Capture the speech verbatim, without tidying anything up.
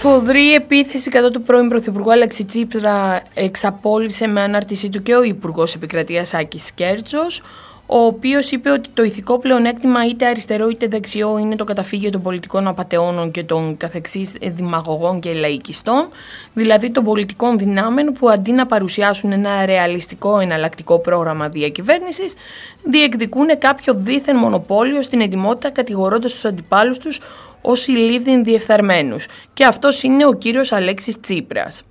Σφοδρή επίθεση κατά του πρώην Πρωθυπουργού Αλέξη Τσίπρα εξαπόλυσε με ανάρτησή του και ο Υπουργός Επικρατείας Άκης Κέρτσος, ο οποίος είπε ότι το ηθικό πλεονέκτημα είτε αριστερό είτε δεξιό είναι το καταφύγιο των πολιτικών απατεώνων και των καθεξής δημαγωγών και λαϊκιστών, δηλαδή των πολιτικών δυνάμεων που αντί να παρουσιάσουν ένα ρεαλιστικό εναλλακτικό πρόγραμμα διακυβέρνησης, διεκδικούν κάποιο δίθεν μονοπόλιο στην ετοιμότητα κατηγορώντας τους αντιπάλους τους ως ηλίθιν διεφθαρμένους. Και αυτός είναι ο κύριος Αλέξης Τσίπρας.